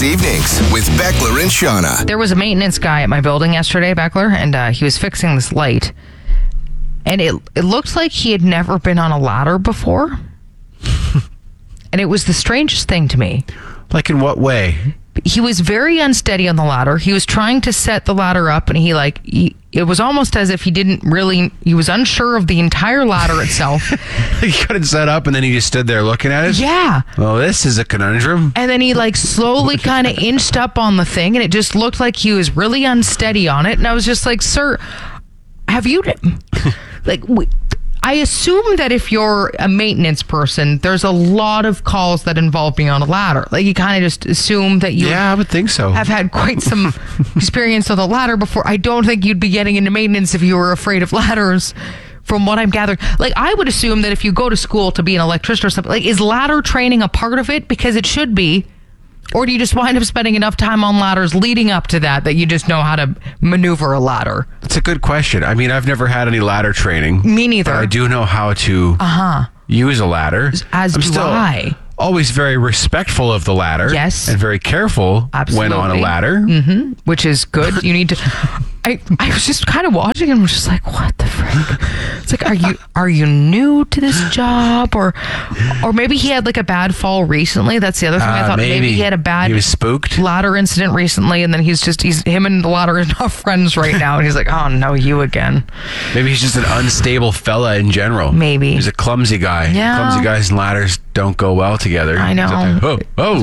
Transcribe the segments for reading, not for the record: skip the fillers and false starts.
Cruise Evenings with Beckler and Shauna. There was a maintenance guy at my building yesterday, Beckler, and he was fixing this light. And it looked like he had never been on a ladder before. And it was the strangest thing to me. Like in what way? He was very unsteady on the ladder. He was trying to set the ladder up, and it was almost as if he was unsure of the entire ladder itself. He got it set up, and then he just stood there looking at it? Yeah. Well, this is a conundrum. And then he slowly kind of inched up on the thing, and it just looked like he was really unsteady on it. And I was just like, sir, have you... I assume that if you're a maintenance person, there's a lot of calls that involve being on a ladder. You kind of just assume that you I would think so. have had quite some experience on the ladder before. I don't think you'd be getting into maintenance if you were afraid of ladders, from what I'm gathering. I would assume that if you go to school to be an electrician or something, is ladder training a part of it? Because it should be. Or do you just wind up spending enough time on ladders leading up to that you just know how to maneuver a ladder? That's a good question. I mean, I've never had any ladder training. Me neither. But I do know how to use a ladder. As do I. Always very respectful of the ladder. Yes. And very careful when on a ladder. Mm-hmm. Which is good. You need to... I was just kind of watching and was just like, what the frick? It's like, are you new to this job? Or maybe he had a bad fall recently. That's the other thing. I thought maybe he had a bad... He was spooked. ...ladder incident recently, and then him and the ladder are not friends right now. And he's like, oh no, you again. Maybe he's just an unstable fella in general. Maybe. He's a clumsy guy. Yeah. Clumsy guys and ladders don't go well together. I know.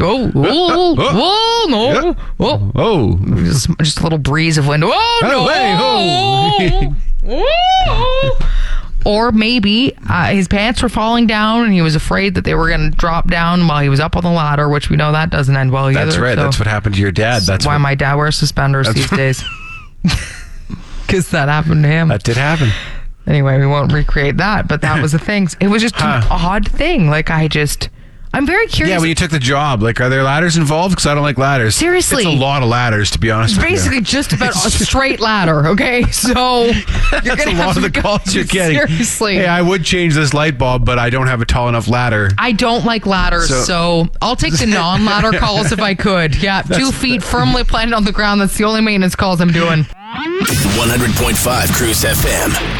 Oh. Just a little breeze of wind. Or maybe his pants were falling down and he was afraid that they were going to drop down while he was up on the ladder, which we know that doesn't end well either. That's right. So that's what happened to your dad. That's why my dad wears suspenders these days. Because that happened to him. That did happen. Anyway, we won't recreate that, but that was a thing. It was just an odd thing. I'm very curious. Yeah, when you took the job, are there ladders involved? Because I don't like ladders. Seriously. It's a lot of ladders, to be honest with you. Basically just about a straight ladder, okay? So you're That's a lot of the calls you're getting. Seriously. Hey, I would change this light bulb, but I don't have a tall enough ladder. I don't like ladders, so I'll take the non-ladder calls if I could. Yeah, 2 feet firmly planted on the ground. That's the only maintenance calls I'm doing. 100.5 Cruise FM.